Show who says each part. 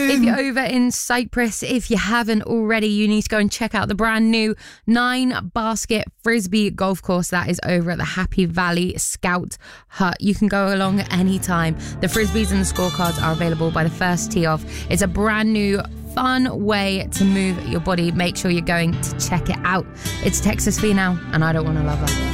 Speaker 1: If you're over in Cyprus, if you haven't already, you need to go and check out the brand new 9-basket Frisbee golf course that is over at the Happy Valley Scout Hut. You can go along anytime. The Frisbees and the scorecards are available by the first tee off. It's a brand new fun way to move your body. Make sure you're going to check it out. It's Texas for you now, and I Don't Want to Love Her.